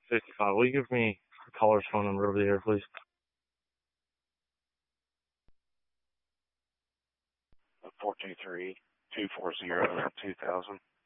55. Will you give me the caller's phone number over the air, please? 423-240-2000.